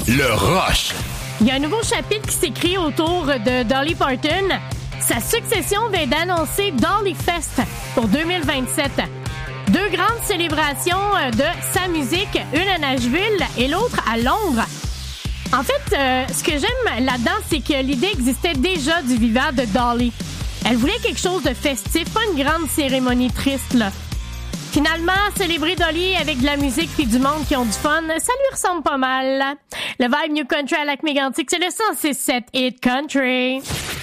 Le Rush. Il y a un nouveau chapitre qui s'écrit autour de Dolly Parton. Sa succession vient d'annoncer Dolly Fest pour 2027. 2 grandes célébrations de sa musique, une à Nashville et l'autre à Londres. En fait, ce que j'aime là-dedans, c'est que l'idée existait déjà du vivant de Dolly. Elle voulait quelque chose de festif, pas une grande cérémonie triste, là. Finalement, célébrer Dolly avec de la musique et du monde qui ont du fun, ça lui ressemble pas mal. Le Vibe New Country à Lac-Mégantic, c'est le 106.7 Hit Country.